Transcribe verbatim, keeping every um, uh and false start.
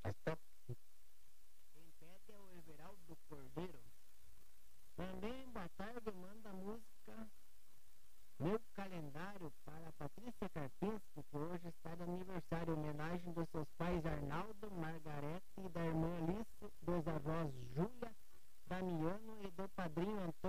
Quem pede é o Everaldo Cordeiro. Também, boa tarde, manda música Meu Calendário para a Patrícia Karpinski, que hoje está de aniversário, homenagem dos seus pais Arnaldo, Margarete e da irmã Alice, dos avós Júlia, Damiano e do padrinho